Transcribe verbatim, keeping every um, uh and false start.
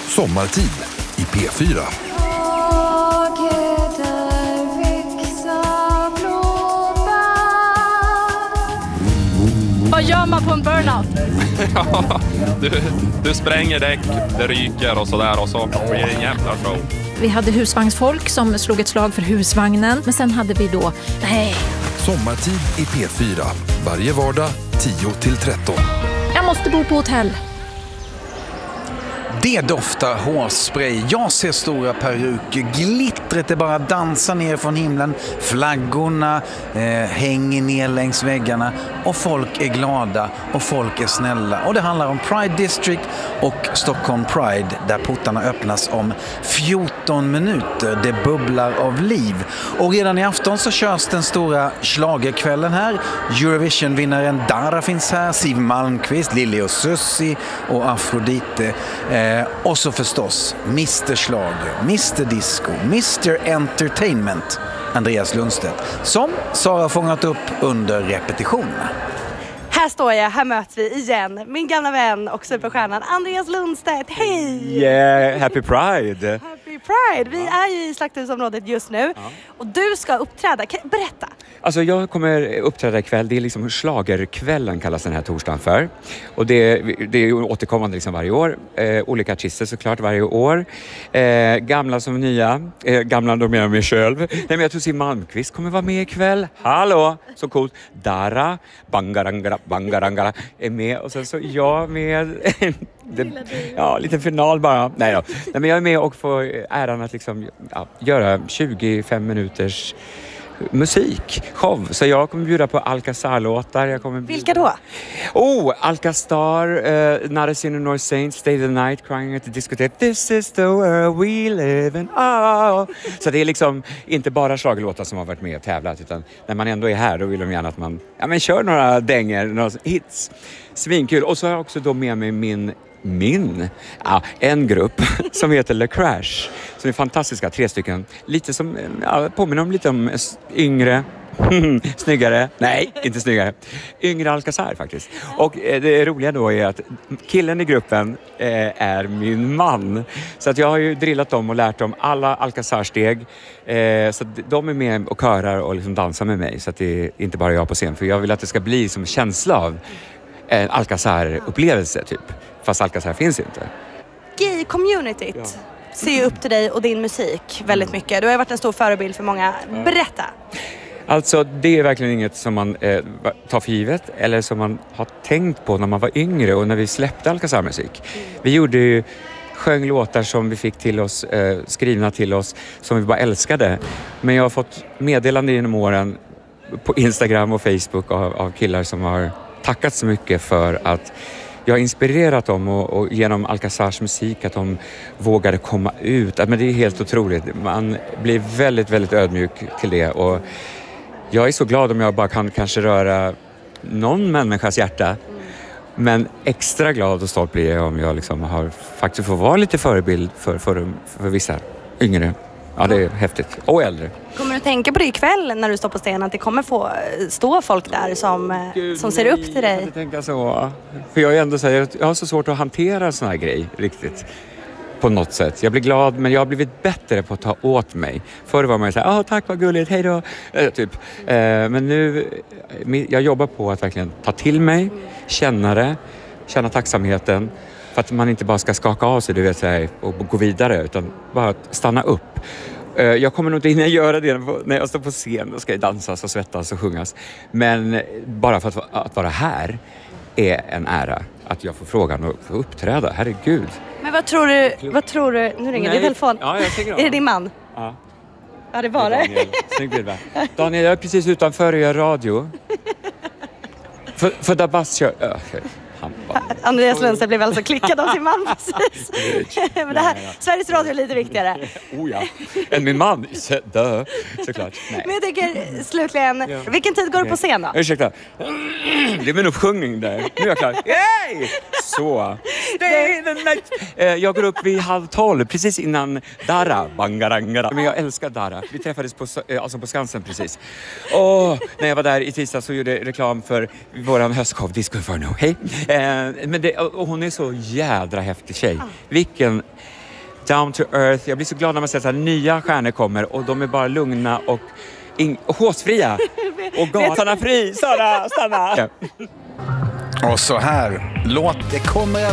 Sommartid i P fyra. Vad gör man på en burnout? Ja, du, du spränger däck, det ryker och sådär och så blir det en jävla show. Vi hade husvagnsfolk som slog ett slag för husvagnen. Men sen hade vi då, nej. Sommartid i P fyra. Varje vardag tio till tretton. Jag måste bo på hotell. Det doftar hårspray, jag ser stora peruker, glittret är bara dansar ner från himlen, flaggorna eh, hänger ner längs väggarna och folk är glada och folk är snälla. Och det handlar om Pride District och Stockholm Pride där portarna öppnas om fjorton minuter. Det bubblar av liv. Och redan i afton så körs den stora schlagerkvällen här. Eurovision-vinnaren Dara finns här, Siv Malmqvist, Lili och Sussi och Afrodite. Eh, och så förstås mister Schlager, mister Disco, mister Entertainment, Andreas Lundstedt, som Sara fångat upp under repetitionerna. Här står jag, här möts vi igen. Min gamla vän och superstjärnan Andreas Lundstedt. Hej! Yeah, happy Pride! Happy Pride! Vi är ju i Slakthusområdet just nu. Ja. Och du ska uppträda. Berätta! Alltså jag kommer uppträda ikväll. Det är liksom schlagerkvällen kallas den här torsdagen för. Och det, det är återkommande liksom varje år. Eh, olika artister såklart varje år. Eh, gamla som nya. Eh, gamla de menar mig själv. Nej men jag tror Siv Malmqvist kommer vara med ikväll. Hallå! Så coolt. Dara, bangarangara, bangarangara är med. Och sen så jag med... Det, ja, lite final bara. Nej då. Nej, men jag är med och får äran att liksom, ja, göra tjugofem minuters musik, show. Så jag kommer bjuda på Alcazar-låtar. Jag kommer bjuda... Vilka då? Oh, Alcazar, uh, Not a Sinner Nor Saint, Stay the Night, Crying at the Discotheque. This is the world we live in. Oh. Så det är liksom inte bara schlagerlåtar som har varit med och tävlat, utan när man ändå är här då vill de gärna att man ja, men kör några dänger, några hits. Svinkul. Och så har jag också då med mig min Min, ja, en grupp som heter Le Crash, som är fantastiska, tre stycken, lite som, ja, påminner om lite om yngre, snyggare, nej, inte snyggare, yngre Alcazar faktiskt. Och eh, det roliga då är att killen i gruppen eh, är min man, så att jag har ju drillat dem och lärt dem alla Alcazar-steg, eh, så att de är med och körar och liksom dansar med mig, så att det är inte bara jag på scen, för jag vill att det ska bli som känsla av en Alcazar-upplevelse typ. Fast Alcazar finns inte. Gay-communityt ja. ser ju upp till dig och din musik väldigt mycket. Du har ju varit en stor förebild för många. Berätta! Alltså det är verkligen inget som man eh, tar för givet eller som man har tänkt på när man var yngre och när vi släppte Alcazar-musik. Mm. Vi gjorde ju, sjöng låtar som vi fick till oss, eh, skrivna till oss, som vi bara älskade. Men jag har fått meddelande genom åren på Instagram och Facebook av, av killar som har tackat så mycket för att jag har inspirerat dem och, och genom Alcazars musik att de vågade komma ut. Men det är helt otroligt. Man blir väldigt, väldigt ödmjuk till det. Och jag är så glad om jag bara kan kanske röra någon människas hjärta. Men extra glad och stolt blir jag om jag liksom har faktiskt får vara lite förebild för, för, för vissa yngre. Ja, det är häftigt. Och äldre. Kommer du tänka på det ikväll när du står på scenen att det kommer få stå folk där som, Gud, som ser upp till dig? Jag kan tänka så. För jag är ändå så här, jag har så svårt att hantera såna här grejer riktigt. På något sätt. Jag blir glad, men jag har blivit bättre på att ta åt mig. Förr var man ju så här, åh tack vad gulligt, hej då. Äh, typ. äh, Men nu, jag jobbar på att verkligen ta till mig, känna det, känna tacksamheten. För att man inte bara ska skaka av sig, du vet, så här, och gå vidare, utan bara stanna upp. Jag kommer nog inte hinna göra det när jag står på scen och ska dansas och svettas och sjungas. Men bara för att, att vara här är en ära. Att jag får frågan och får uppträda, herregud. Men vad tror du, vad tror du, nu ringer din telefon. Ja, jag tänker är det din man? Ja. Ja, det var det. Daniel. Snygg bild, va? Daniel, jag är precis utanför och gör radio. För, för där bass kör... Okay. Andreas Lundstedt blev alltså klickad av sin man precis. Men det här, Sveriges Radio är lite viktigare. Oh ja, än min man. Dö, såklart. Nej. Men jag tänker slutligen, ja. Vilken tid går du på scen då? Ursäkta. Det är min uppsjungning där. Nu är jag klar. Yay! Så. Stay the night. Jag går upp vid halv tolv, precis innan Dara. Bangarangara. Men jag älskar Dara. Vi träffades på, alltså på Skansen precis. Och när jag var där i tisdag så gjorde jag reklam för våran höstshow Disco Inferno. Hej. Men det, och hon är så jädra häftig tjej. Vilken down to earth. Jag blir så glad när man ser att nya stjärnor kommer och de är bara lugna och, in- och håsfria. Och gatan är fri. Sara, stanna! Och så här, låt det kommer